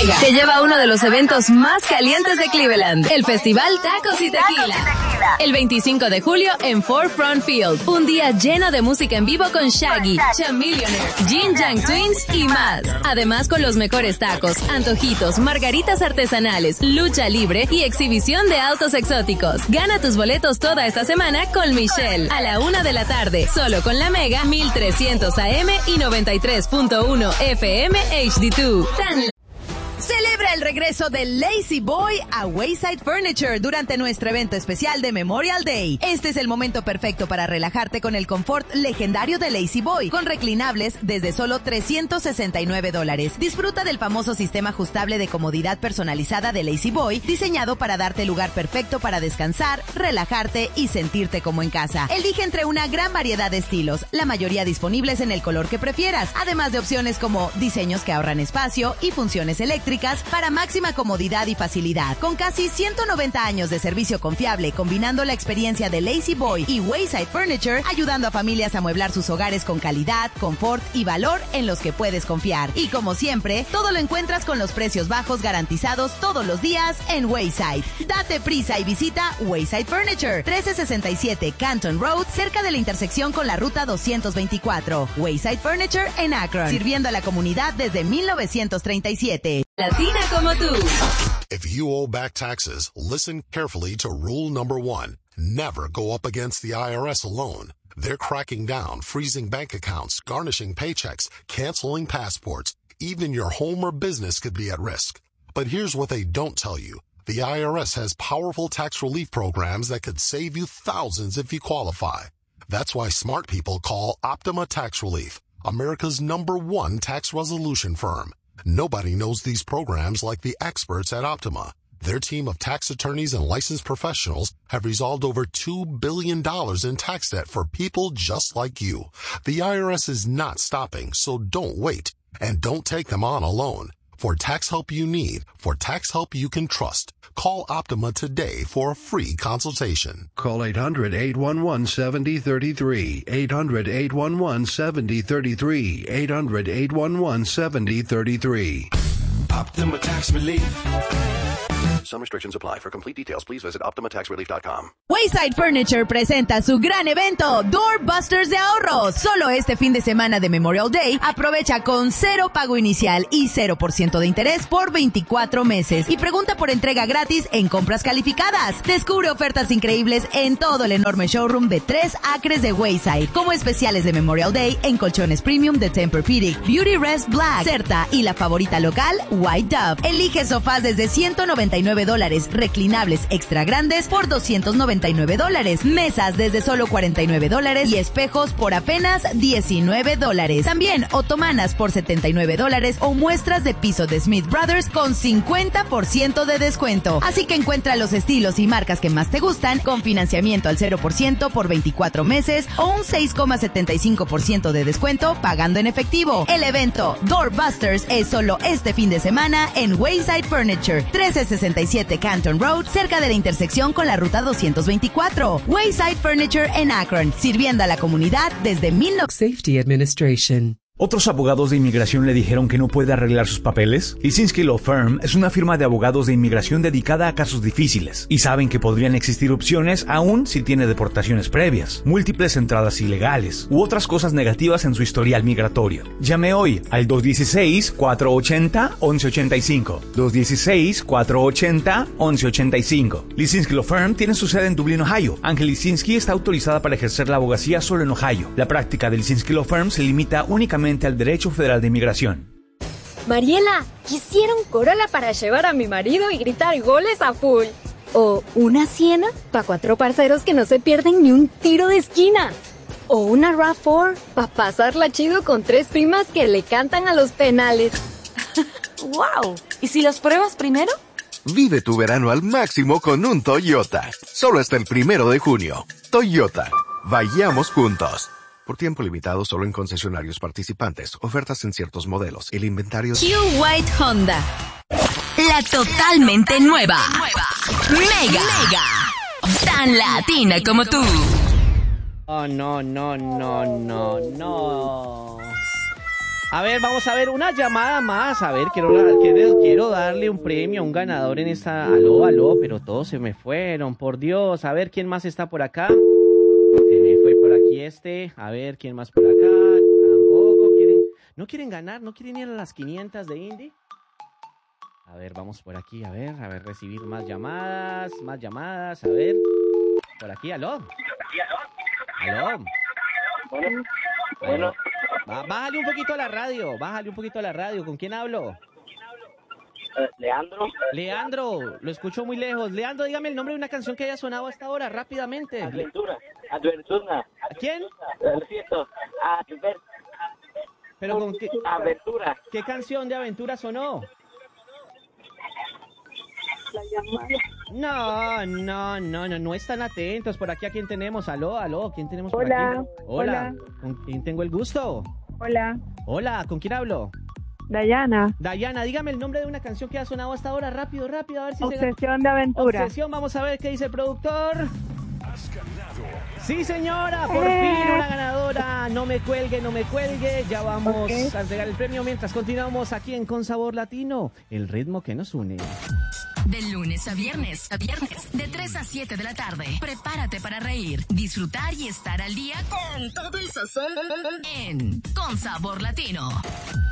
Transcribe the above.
Mega te lleva a uno de los eventos más calientes de Cleveland, el Festival Tacos y Tequila. El 25 de julio en Ford Front Field. Un día lleno de música en vivo con Shaggy, Chamillionaire, Jin Yang Twins y más. Además con los mejores tacos, antojitos, margaritas artesanales, lucha libre y exhibición de autos exóticos. Gana tus boletos toda esta semana con Michelle a la 1 de la tarde, solo con la Mega 1300 AM y 93.1 FM HD2. Celebra el regreso del Lazy Boy a Wayside Furniture durante nuestro evento especial de Memorial Day. Este es el momento perfecto para relajarte con el confort legendario de Lazy Boy, con reclinables desde solo $369. Disfruta del famoso sistema ajustable de comodidad personalizada de Lazy Boy, diseñado para darte el lugar perfecto para descansar, relajarte y sentirte como en casa. Elige entre una gran variedad de estilos, la mayoría disponibles en el color que prefieras, además de opciones como diseños que ahorran espacio y funciones eléctricas para máxima comodidad y facilidad. Con casi 190 años de servicio confiable, combinando la experiencia de Lazy Boy y Wayside Furniture, ayudando a familias a amueblar sus hogares con calidad, confort y valor en los que puedes confiar. Y como siempre, todo lo encuentras con los precios bajos garantizados todos los días en Wayside. Date prisa y visita Wayside Furniture, 1367 Canton Road, cerca de la intersección con la ruta 224. Wayside Furniture en Akron, sirviendo a la comunidad desde 1937. Latina como tú. If you owe back taxes, listen carefully to rule number 1. Never go up against the IRS alone. They're cracking down, freezing bank accounts, garnishing paychecks, canceling passports. Even your home or business could be at risk. But here's what they don't tell you. The IRS has powerful tax relief programs that could save you thousands if you qualify. That's why smart people call Optima Tax Relief, America's #1 tax resolution firm. Nobody knows these programs like the experts at Optima. Their team of tax attorneys and licensed professionals have resolved over $2 billion in tax debt for people just like you. The IRS is not stopping, so don't wait. And don't take them on alone. For tax help you need, for tax help you can trust, call Optima today for a free consultation. Call 800-811-7033, 800-811-7033, 800-811-7033. Optima Tax Relief. Some restrictions apply. For complete details, please visit OptimaTaxRelief.com. Wayside Furniture presenta su gran evento, Doorbusters de ahorros. Solo este fin de semana de Memorial Day, aprovecha con 0 pago inicial y 0% de interés por 24 meses. Y pregunta por entrega gratis en compras calificadas. Descubre ofertas increíbles en todo el enorme showroom de 3 acres de Wayside, como especiales de Memorial Day en colchones premium de Tempur-Pedic, Beauty Rest Black, Certa y la favorita local, White Dove. Elige sofás desde $199, reclinables extra grandes por $299, mesas desde solo $49 y espejos por apenas $19. También otomanas por $79 o muestras de piso de Smith Brothers con 50% de descuento. Así que encuentra los estilos y marcas que más te gustan con financiamiento al 0% por 24 meses o un 6,75% de descuento pagando en efectivo. El evento Doorbusters es solo este fin de semana en Wayside Furniture, 1367 Canton Road, cerca de la intersección con la ruta 224. Wayside Furniture en Akron, sirviendo a la comunidad desde Safety Administration. ¿Otros abogados de inmigración le dijeron que no puede arreglar sus papeles? Lisinski Law Firm es una firma de abogados de inmigración dedicada a casos difíciles y saben que podrían existir opciones aún si tiene deportaciones previas, múltiples entradas ilegales u otras cosas negativas en su historial migratorio. Llame hoy al 216-480-1185. 216-480-1185. Lisinski Law Firm tiene su sede en Dublín, Ohio. Ángel Lisinski está autorizada para ejercer la abogacía solo en Ohio. La práctica de Lisinski Law Firm se limita únicamente al derecho federal de inmigración. Mariela, quisiera un Corolla para llevar a mi marido y gritar goles a full. O una Siena para 4 parceros que no se pierden ni un tiro de esquina. O una RAV4 para pasarla chido con 3 primas que le cantan a los penales. ¡Wow! ¿Y si las pruebas primero? Vive tu verano al máximo con un Toyota. Solo hasta el 1 de junio. Toyota. Vayamos juntos. Por tiempo limitado solo en concesionarios participantes. Ofertas en ciertos modelos. El inventario... Q White Honda. La totalmente nueva. Mega. Tan latina como tú. Oh, no. A ver, vamos a ver una llamada más. A ver, quiero darle un premio a un ganador en esta... Aló, pero todos se me fueron, por Dios. A ver, ¿quién más está por acá? Se me fue por aquí A ver, ¿quién más por acá? Tampoco quieren... ¿No quieren ganar? ¿No quieren ir a las 500 de Indy? A ver, vamos por aquí, a ver, recibir más llamadas, a ver. Por aquí, aló. Bueno. Bájale un poquito a la radio, ¿con quién hablo? Leandro, lo escucho muy lejos. Leandro, dígame el nombre de una canción que haya sonado hasta ahora, rápidamente. Aventura. ¿Quién? Lo siento, ¿Pero con qué? Aventura. ¿Qué canción de aventura sonó? La llamada. No están atentos. Por aquí, ¿a quién tenemos? Aló, ¿quién tenemos por Hola. aquí? Hola. ¿Con quién tengo el gusto? Hola, ¿con quién hablo? Dayana, dígame el nombre de una canción que ha sonado hasta ahora, rápido, a ver si Obsesión de Aventura. Obsesión, vamos a ver qué dice el productor. Sí, señora, por fin una ganadora. No me cuelgue, ya vamos a entregar el premio mientras continuamos aquí en Con Sabor Latino, el ritmo que nos une. De lunes a viernes, de 3 a 7 de la tarde. Prepárate para reír, disfrutar y estar al día con todo el sazón en Con Sabor Latino.